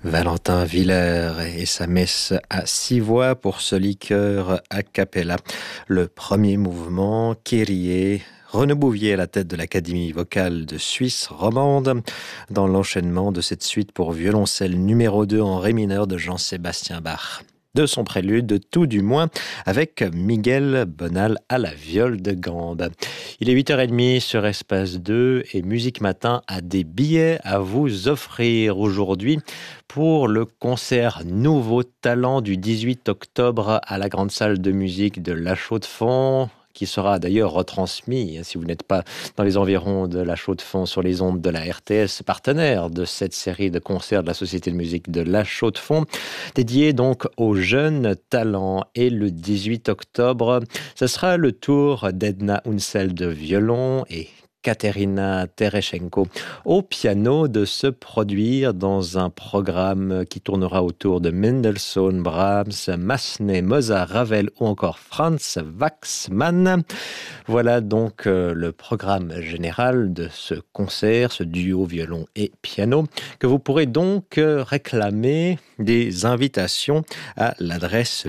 Valentin Villers et sa messe à 6 voix pour ce liqueur a cappella. Le premier mouvement, Kyrie, Renaud Bouvier à la tête de l'Académie vocale de Suisse romande, dans l'enchaînement de cette suite pour violoncelle numéro 2 en ré mineur de Jean-Sébastien Bach. De son prélude, tout du moins, avec Miguel Bonal à la viole de gambe. Il est 8h30 sur Espace 2 et Musique Matin a des billets à vous offrir aujourd'hui pour le concert Nouveau Talent du 18 octobre à la grande salle de musique de La Chaux-de-Fonds, qui sera d'ailleurs retransmis, si vous n'êtes pas dans les environs de La Chaux-de-Fonds, sur les ondes de la RTS, partenaire de cette série de concerts de la Société de musique de La Chaux-de-Fonds, dédié donc aux jeunes talents. Et le 18 octobre, ce sera le tour d'Edna Unseld de violon et Katerina Tereschenko au piano de se produire dans un programme qui tournera autour de Mendelssohn, Brahms, Massenet, Mozart, Ravel ou encore Franz Waxman. Voilà donc le programme général de ce concert, ce duo violon et piano, que vous pourrez donc réclamer des invitations à l'adresse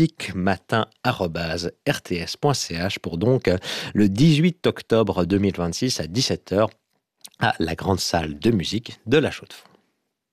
musiquematin@rts.ch pour donc le 18 octobre 2026 à 17h à la grande salle de musique de La Chaux-de-Fonds.